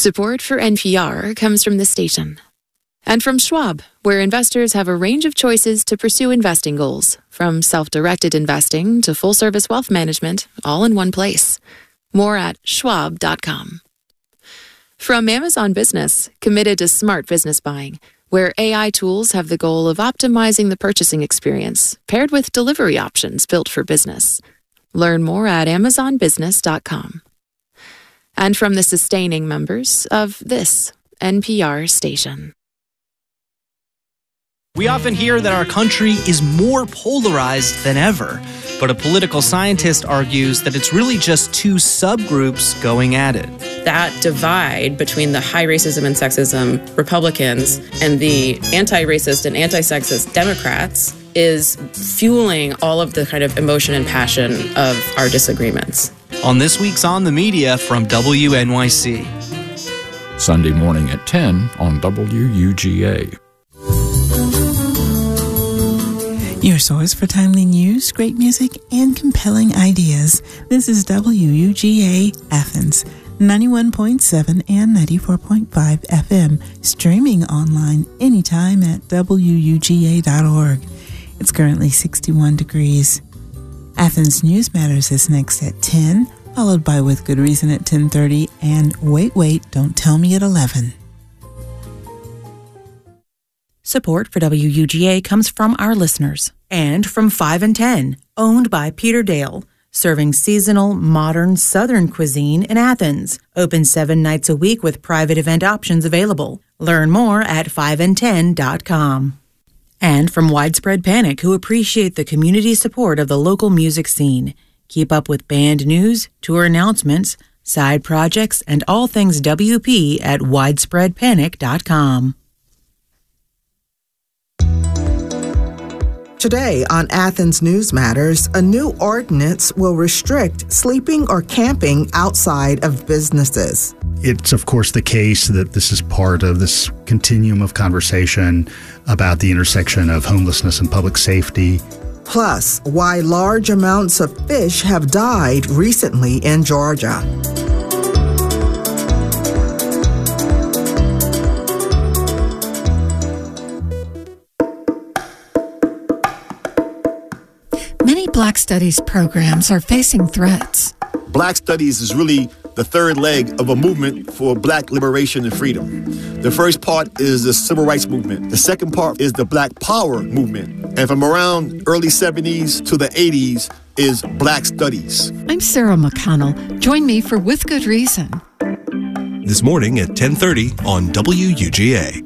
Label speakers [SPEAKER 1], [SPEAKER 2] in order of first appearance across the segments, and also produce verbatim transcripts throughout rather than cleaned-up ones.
[SPEAKER 1] Support for N P R comes from the station. And from Schwab, where investors have a range of choices to pursue investing goals, from self-directed investing to full-service wealth management, all in one place. More at schwab dot com. From Amazon Business, committed to smart business buying, where A I tools have the goal of optimizing the purchasing experience, paired with delivery options built for business. Learn more at amazon business dot com. And from the sustaining members of this N P R station.
[SPEAKER 2] We often hear that our country is more polarized than ever, but a political scientist argues that it's really just two subgroups going at it.
[SPEAKER 3] That divide between the high racism and sexism Republicans and the anti-racist and anti-sexist Democrats is fueling all of the kind of emotion and passion of our disagreements.
[SPEAKER 2] On this week's On the Media from W N Y C.
[SPEAKER 4] Sunday morning at ten on W U G A.
[SPEAKER 5] Your source for timely news, great music, and compelling ideas. This is W U G A Athens, ninety-one point seven and ninety-four point five F M, streaming online anytime at W U G A dot org. It's currently sixty-one degrees. Athens News Matters is next at ten, followed by With Good Reason at ten thirty, and Wait, Wait, Don't Tell Me at eleven.
[SPEAKER 6] Support for W U G A comes from our listeners and from five and ten, owned by Peter Dale, serving seasonal, modern Southern cuisine in Athens. Open seven nights a week with private event options available. Learn more at five and ten dot com. And from Widespread Panic, who appreciate the community support of the local music scene. Keep up with band news, tour announcements, side projects, and all things W P at widespread panic dot com.
[SPEAKER 7] Today on Athens News Matters, a new ordinance will restrict sleeping or camping outside of businesses.
[SPEAKER 8] It's, of course, the case that this is part of this continuum of conversation about the intersection of homelessness and public safety.
[SPEAKER 7] Plus, why large amounts of fish have died recently in Georgia.
[SPEAKER 9] Many Black Studies programs are facing threats.
[SPEAKER 10] Black Studies is really the third leg of a movement for Black liberation and freedom. The first part is the civil rights movement. The second part is the Black Power movement. And from around early seventies to the eighties is Black Studies.
[SPEAKER 9] I'm Sarah McConnell. Join me for With Good Reason.
[SPEAKER 11] This morning at ten thirty on W U G A.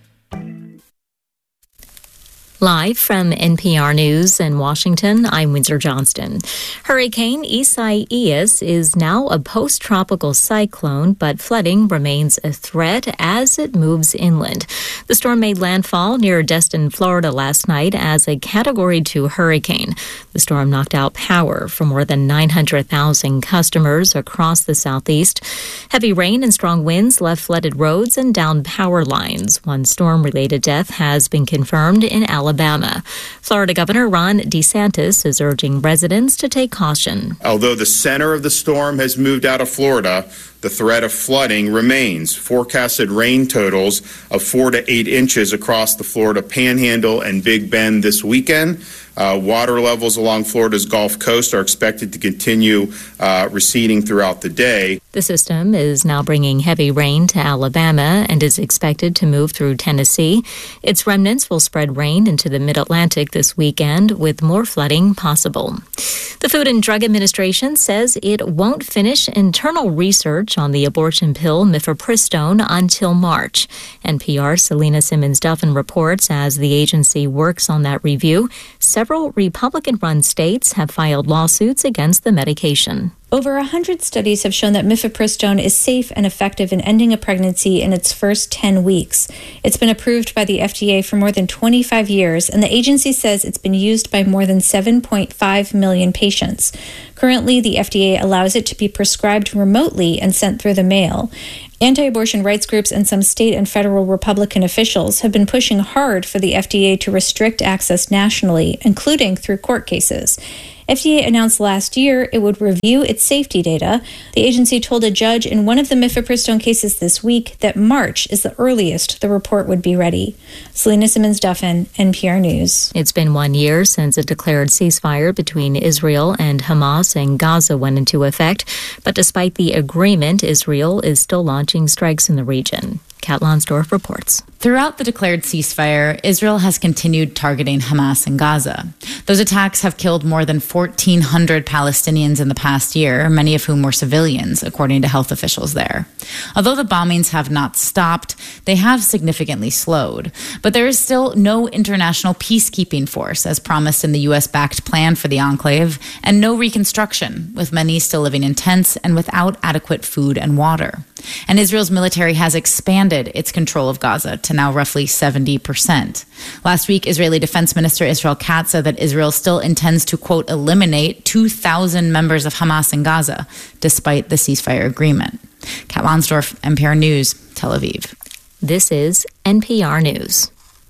[SPEAKER 12] Live from N P R News in Washington, I'm Windsor Johnston. Hurricane Isaias is now a post-tropical cyclone, but flooding remains a threat as it moves inland. The storm made landfall near Destin, Florida last night as a Category two hurricane. The storm knocked out power for more than nine hundred thousand customers across the southeast. Heavy rain and strong winds left flooded roads and downed power lines. One storm-related death has been confirmed in Alabama. Alabama. Florida Governor Ron DeSantis is urging residents to take caution.
[SPEAKER 13] Although the center of the storm has moved out of Florida, the threat of flooding remains. Forecasted rain totals of four to eight inches across the Florida Panhandle and Big Bend this weekend. Uh, water levels along Florida's Gulf Coast are expected to continue uh, receding throughout the day.
[SPEAKER 12] The system is now bringing heavy rain to Alabama and is expected to move through Tennessee. Its remnants will spread rain into the mid-Atlantic this weekend, with more flooding possible. The Food and Drug Administration says it won't finish internal research on the abortion pill mifepristone until March. N P R's Selena Simmons-Duffin reports as the agency works on that review, several Republican-run states have filed lawsuits against the medication.
[SPEAKER 14] Over one hundred studies have shown that mifepristone is safe and effective in ending a pregnancy in its first ten weeks. It's been approved by the F D A for more than twenty-five years, and the agency says it's been used by more than seven point five million patients. Currently, the F D A allows it to be prescribed remotely and sent through the mail. Anti-abortion rights groups and some state and federal Republican officials have been pushing hard for the F D A to restrict access nationally, including through court cases. F D A announced last year it would review its safety data. The agency told a judge in one of the mifepristone cases this week that March is the earliest the report would be ready. Selena Simmons-Duffin, N P R News.
[SPEAKER 12] It's been one year since a declared ceasefire between Israel and Hamas in Gaza went into effect, but despite the agreement, Israel is still launching strikes in the region. Kat Lonsdorf reports.
[SPEAKER 15] Throughout the declared ceasefire, Israel has continued targeting Hamas in Gaza. Those attacks have killed more than fourteen hundred Palestinians in the past year, many of whom were civilians, according to health officials there. Although the bombings have not stopped, they have significantly slowed. But there is still no international peacekeeping force, as promised in the U S-backed plan for the enclave, and no reconstruction, with many still living in tents and without adequate food and water. And Israel's military has expanded its control of Gaza to now roughly seventy percent. Last week, Israeli Defense Minister Israel Katz said that Israel still intends to, quote, eliminate two thousand members of Hamas in Gaza, despite the ceasefire agreement. Kat Lonsdorf, N P R News, Tel Aviv.
[SPEAKER 12] This is N P R News.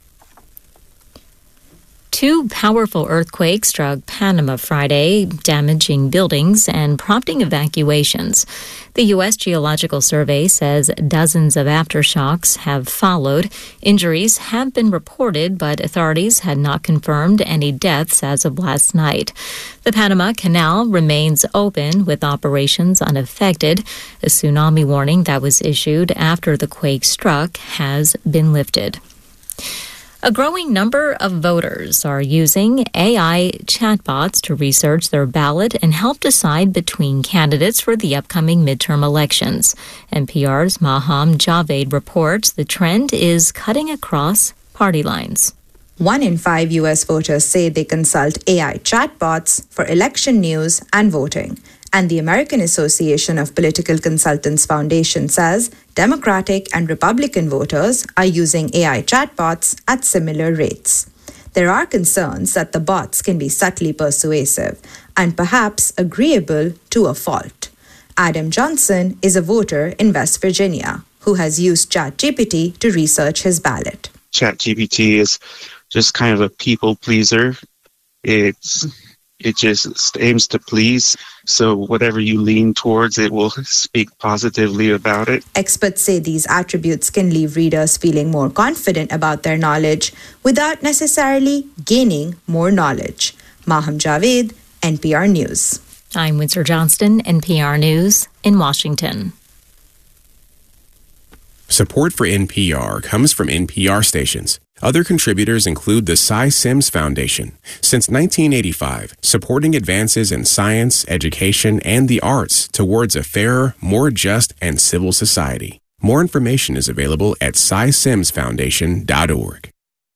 [SPEAKER 12] Two powerful earthquakes struck Panama Friday, damaging buildings and prompting evacuations. The U S Geological Survey says dozens of aftershocks have followed. Injuries have been reported, but authorities had not confirmed any deaths as of last night. The Panama Canal remains open with operations unaffected. A tsunami warning that was issued after the quake struck has been lifted. A growing number of voters are using A I chatbots to research their ballot and help decide between candidates for the upcoming midterm elections. N P R's Maham Javed reports the trend is cutting across party lines.
[SPEAKER 16] One in five U S voters say they consult A I chatbots for election news and voting. And the American Association of Political Consultants Foundation says Democratic and Republican voters are using A I chatbots at similar rates. There are concerns that the bots can be subtly persuasive and perhaps agreeable to a fault. Adam Johnson is a voter in West Virginia who has used ChatGPT to research his ballot.
[SPEAKER 17] ChatGPT is just kind of a people pleaser. It's It just aims to please. So whatever you lean towards, it will speak positively about it.
[SPEAKER 16] Experts say these attributes can leave readers feeling more confident about their knowledge without necessarily gaining more knowledge. Maham Javed, N P R News.
[SPEAKER 12] I'm Windsor Johnston, N P R News in Washington.
[SPEAKER 18] Support for N P R comes from N P R stations. Other contributors include the Cy Sims Foundation. Since nineteen eighty-five, supporting advances in science, education, and the arts towards a fairer, more just, and civil society. More information is available at cy sims foundation dot org.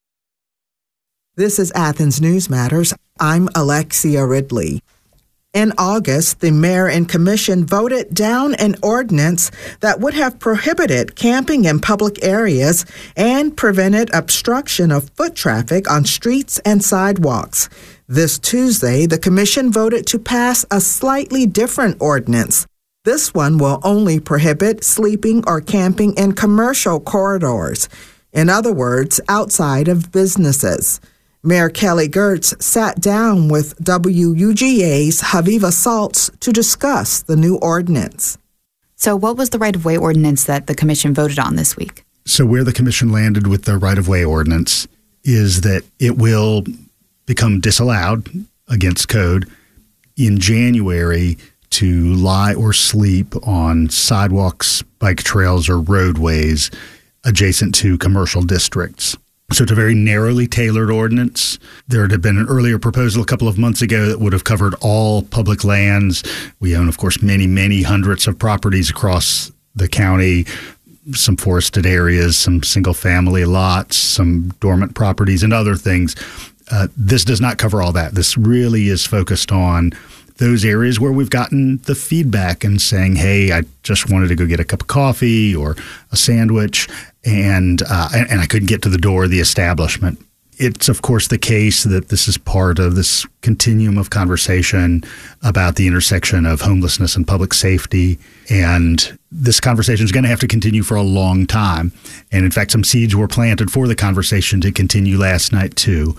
[SPEAKER 7] This is Athens News Matters. I'm Alexia Ridley. In August, the mayor and commission voted down an ordinance that would have prohibited camping in public areas and prevented obstruction of foot traffic on streets and sidewalks. This Tuesday, the commission voted to pass a slightly different ordinance. This one will only prohibit sleeping or camping in commercial corridors. In other words, outside of businesses. Mayor Kelly Gertz sat down with W U G A's Haviva Saltz to discuss the new ordinance.
[SPEAKER 19] So what was the right-of-way ordinance that the commission voted on this week?
[SPEAKER 8] So where the commission landed with the right-of-way ordinance is that it will become disallowed against code in January to lie or sleep on sidewalks, bike trails, or roadways adjacent to commercial districts. So it's a very narrowly tailored ordinance. There had been an earlier proposal a couple of months ago that would have covered all public lands. We own, of course, many, many hundreds of properties across the county, some forested areas, some single-family lots, some dormant properties, and other things. Uh, this does not cover all that. This really is focused on those areas where we've gotten the feedback and saying, hey, I just wanted to go get a cup of coffee or a sandwich, and uh, and I couldn't get to the door of the establishment. It's, of course, the case that this is part of this continuum of conversation about the intersection of homelessness and public safety. And this conversation is going to have to continue for a long time. And in fact, some seeds were planted for the conversation to continue last night, too.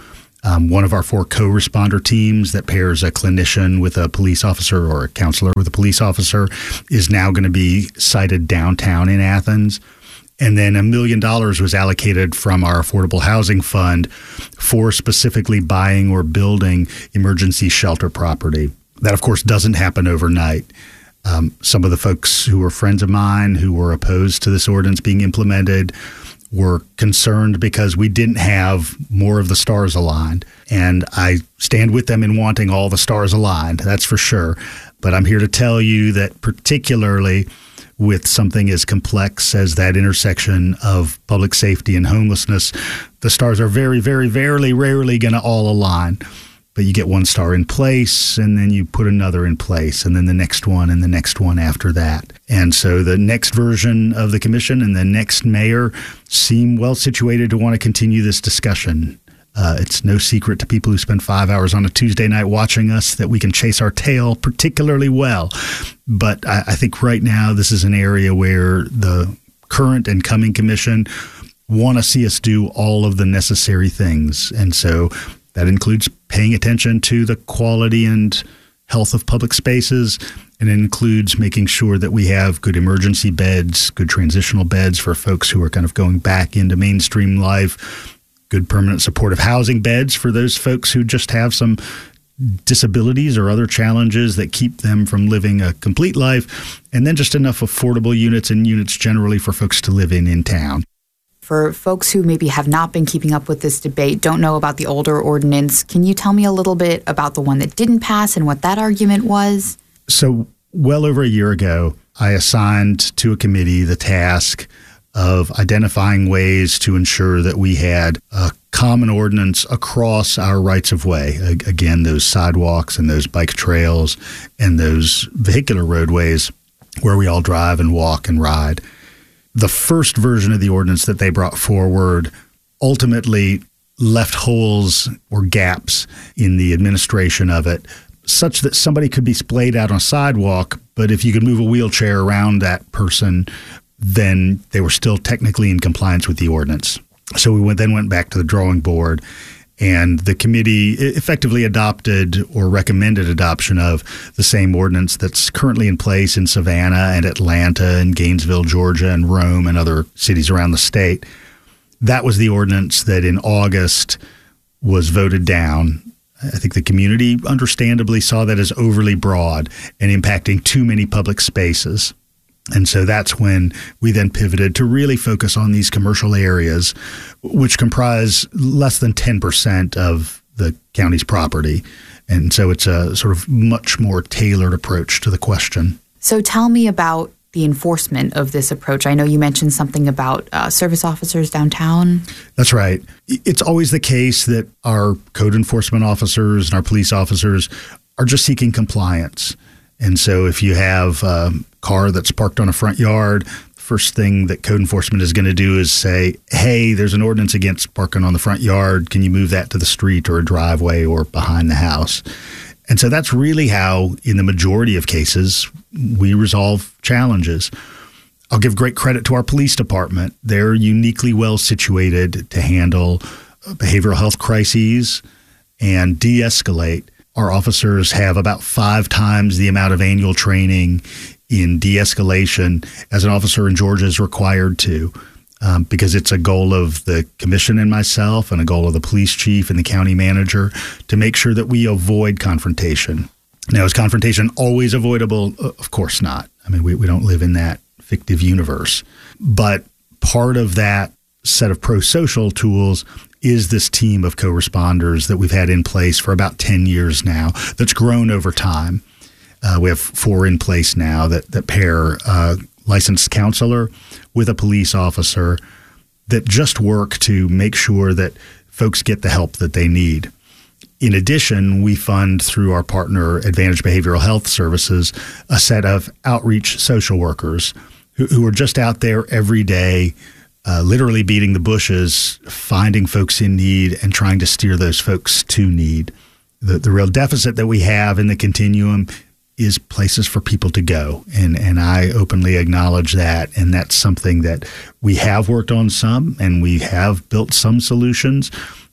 [SPEAKER 8] Um, one of our four co-responder teams that pairs a clinician with a police officer or a counselor with a police officer is now going to be sited downtown in Athens. And then a million dollars was allocated from our affordable housing fund for specifically buying or building emergency shelter property. That, of course, doesn't happen overnight. Um, some of the folks who were friends of mine who were opposed to this ordinance being implemented were concerned because we didn't have more of the stars aligned. And I stand with them in wanting all the stars aligned, that's for sure. But I'm here to tell you that particularly with something as complex as that intersection of public safety and homelessness, the stars are very, very, very rarely going to all align. But you get one star in place, and then you put another in place, and then the next one, and the next one after that. And so the next version of the commission and the next mayor seem well situated to want to continue this discussion. Uh, it's no secret to people who spend five hours on a Tuesday night watching us that we can chase our tail particularly well. But I, I think right now this is an area where the current and coming commission want to see us do all of the necessary things. And so that includes paying attention to the quality and health of public spaces, and it includes making sure that we have good emergency beds, good transitional beds for folks who are kind of going back into mainstream life, good permanent supportive housing beds for those folks who just have some disabilities or other challenges that keep them from living a complete life, and then just enough affordable units and units generally for folks to live in in town.
[SPEAKER 19] For folks who maybe have not been keeping up with this debate, don't know about the older ordinance, can you tell me a little bit about the one that didn't pass and what that argument was?
[SPEAKER 8] So well over a year ago, I assigned to a committee the task of identifying ways to ensure that we had a common ordinance across our rights of way. Again, those sidewalks and those bike trails and those vehicular roadways where we all drive and walk and ride. The first version of the ordinance that they brought forward ultimately left holes or gaps in the administration of it, such that somebody could be splayed out on a sidewalk, but if you could move a wheelchair around that person, then they were still technically in compliance with the ordinance. So we went, then went back to the drawing board, and the committee effectively adopted or recommended adoption of the same ordinance that's currently in place in Savannah and Atlanta and Gainesville, Georgia, and Rome and other cities around the state. That was the ordinance that in August was voted down. I think the community understandably saw that as overly broad and impacting too many public spaces. And so that's when we then pivoted to really focus on these commercial areas, which comprise less than ten percent of the county's property. And so it's a sort of much more tailored approach to the question.
[SPEAKER 19] So tell me about the enforcement of this approach. I know you mentioned something about uh, service officers downtown.
[SPEAKER 8] That's right. It's always the case that our code enforcement officers and our police officers are just seeking compliance. And so if you have a car that's parked on a front yard, the first thing that code enforcement is going to do is say, hey, there's an ordinance against parking on the front yard. Can you move that to the street or a driveway or behind the house? And so that's really how, in the majority of cases, we resolve challenges. I'll give great credit to our police department. They're uniquely well situated to handle behavioral health crises and de-escalate. Our officers have about five times the amount of annual training in de-escalation as an officer in Georgia is required to, um, because it's a goal of the commission and myself and a goal of the police chief and the county manager to make sure that we avoid confrontation. Now, is confrontation always avoidable? Of course not. I mean, we, we don't live in that fictive universe. But part of that set of pro-social tools is this team of co-responders that we've had in place for about ten years now that's grown over time. Uh, we have four in place now that, that pair a licensed counselor with a police officer that just work to make sure that folks get the help that they need. In addition, we fund through our partner Advantage Behavioral Health Services a set of outreach social workers who, who are just out there every day Uh, literally beating the bushes, finding folks in need and trying to steer those folks to need. The, the real deficit that we have in the continuum is places for people to go. And, and I openly acknowledge that. And that's something that we have worked on some, and we have built some solutions.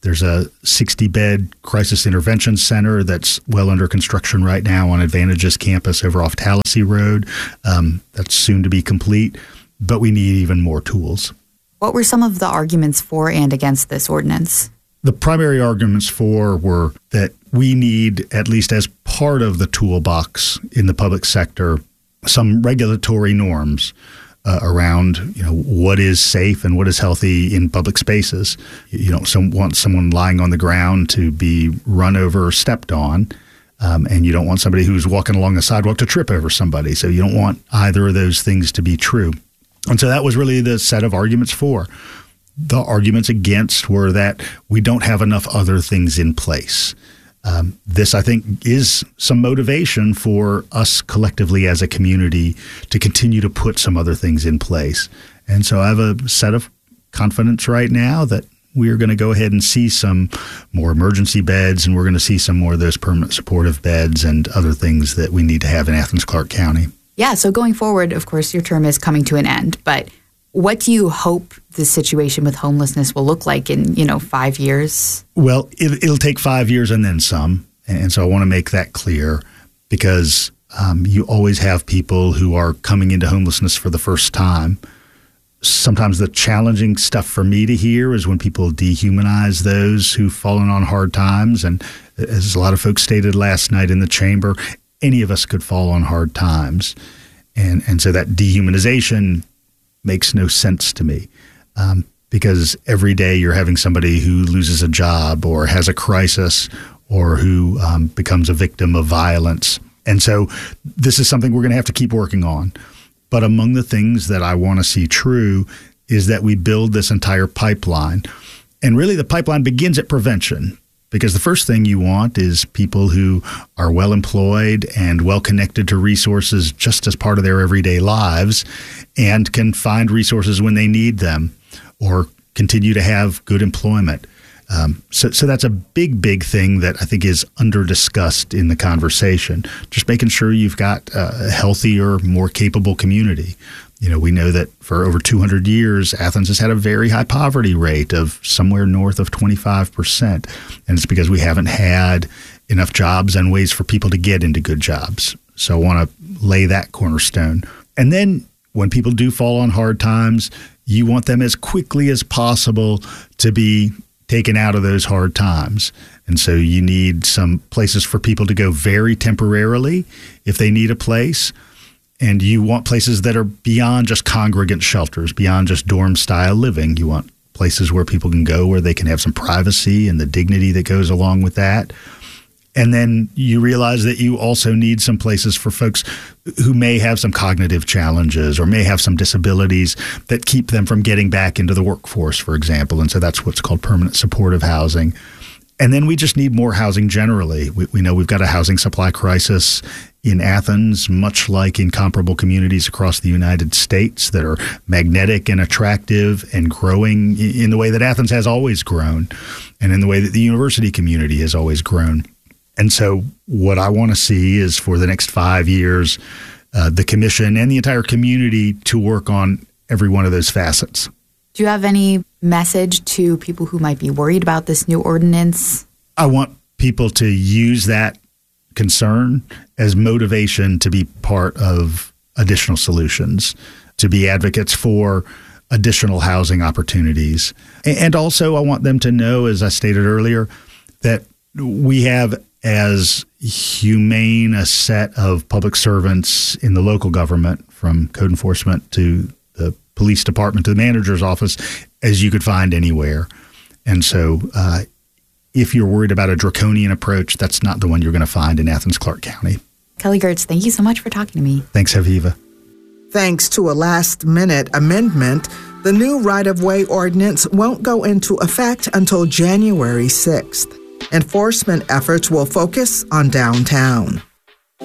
[SPEAKER 8] There's a sixty-bed crisis intervention center that's well under construction right now on Advantages campus over off Tallahassee Road. Um, that's soon to be complete, but we need even more tools.
[SPEAKER 19] What were some of the arguments for and against this ordinance?
[SPEAKER 8] The primary arguments for were that we need, at least as part of the toolbox in the public sector, some regulatory norms uh, around, you know, what is safe and what is healthy in public spaces. You don't some, want someone lying on the ground to be run over or stepped on, um, and you don't want somebody who's walking along the sidewalk to trip over somebody. So you don't want either of those things to be true. And so that was really the set of arguments for. The arguments against were that we don't have enough other things in place. Um, this, I think, is some motivation for us collectively as a community to continue to put some other things in place. And so I have a set of confidence right now that we are going to go ahead and see some more emergency beds, and we're going to see some more of those permanent supportive beds and other things that we need to have in Athens-Clarke County.
[SPEAKER 19] Yeah, so going forward, of course, your term is coming to an end, but what do you hope the situation with homelessness will look like in, you know, five years?
[SPEAKER 8] Well, it, it'll take five years and then some. And so I want to make that clear because um, you always have people who are coming into homelessness for the first time. Sometimes the challenging stuff for me to hear is when people dehumanize those who've fallen on hard times. And as a lot of folks stated last night in the chamber, any of us could fall on hard times. And, and so that dehumanization makes no sense to me um, because every day you're having somebody who loses a job or has a crisis or who um, becomes a victim of violence. And so this is something we're going to have to keep working on. But among the things that I want to see true is that we build this entire pipeline. And really the pipeline begins at prevention, because the first thing you want is people who are well employed and well connected to resources just as part of their everyday lives and can find resources when they need them or continue to have good employment. Um, so, so that's a big, big thing that I think is under-discussed in the conversation. Just making sure you've got a healthier, more capable community. You know, we know that for over two hundred years, Athens has had a very high poverty rate of somewhere north of twenty-five percent. And it's because we haven't had enough jobs and ways for people to get into good jobs. So I want to lay that cornerstone. And then when people do fall on hard times, you want them as quickly as possible to be taken out of those hard times. And so you need some places for people to go very temporarily if they need a place. And you want places that are beyond just congregant shelters, beyond just dorm-style living. You want places where people can go where they can have some privacy and the dignity that goes along with that. And then you realize that you also need some places for folks who may have some cognitive challenges or may have some disabilities that keep them from getting back into the workforce, for example. And so that's what's called permanent supportive housing. And then we just need more housing generally. We, we know we've got a housing supply crisis in Athens, much like in comparable communities across the United States that are magnetic and attractive and growing in the way that Athens has always grown and in the way that the university community has always grown. And so what I want to see is for the next five years, uh, the commission and the entire community to work on every one of those facets.
[SPEAKER 19] Do you have any message to people who might be worried about this new ordinance?
[SPEAKER 8] I want people to use that concern as motivation to be part of additional solutions, to be advocates for additional housing opportunities. And also I want them to know, as I stated earlier, that we have as humane a set of public servants in the local government, from code enforcement to the police department to the manager's office, as you could find anywhere. And so uh, if you're worried about a draconian approach, that's not the one you're going to find in Athens-Clarke County.
[SPEAKER 19] Kelly Girtz, thank you so much for talking to me.
[SPEAKER 8] Thanks, Aviva.
[SPEAKER 7] Thanks to a last-minute amendment, the new right-of-way ordinance won't go into effect until January sixth. Enforcement efforts will focus on downtown.